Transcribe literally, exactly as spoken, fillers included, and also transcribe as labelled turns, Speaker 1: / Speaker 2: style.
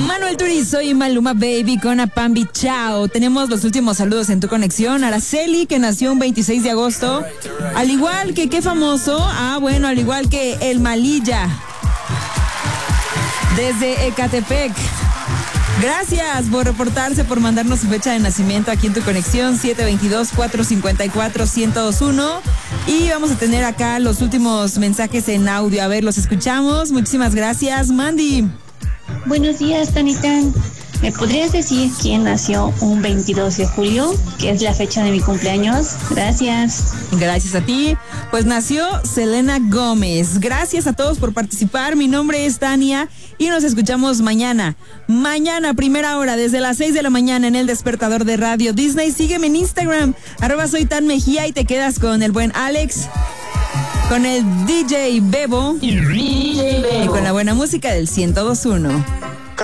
Speaker 1: Manuel Turizo y Maluma Baby con Apambi Chao. Tenemos los últimos saludos en tu conexión. Araceli, que nació un veintiséis de agosto. Al igual que, ¿qué famoso? Ah, bueno, al igual que el Malilla. Desde Ecatepec. Gracias por reportarse, por mandarnos su fecha de nacimiento aquí en tu conexión, siete dos dos, cuatro cinco cuatro, uno cero dos uno. Y vamos a tener acá los últimos mensajes en audio. A ver, los escuchamos. Muchísimas gracias, Mandy.
Speaker 2: Buenos días, Tanitán. ¿Me podrías decir quién nació un veintidós de julio, que es la fecha de mi cumpleaños? Gracias.
Speaker 1: Gracias a ti. Pues nació Selena Gómez. Gracias a todos por participar. Mi nombre es Tania y nos escuchamos mañana. Mañana, primera hora, desde las seis de la mañana en el despertador de Radio Disney. Sígueme en Instagram, arroba soy Tan Mejía, y te quedas con el buen Alex, con el D J Bebo y con la buena música del ciento dos punto uno.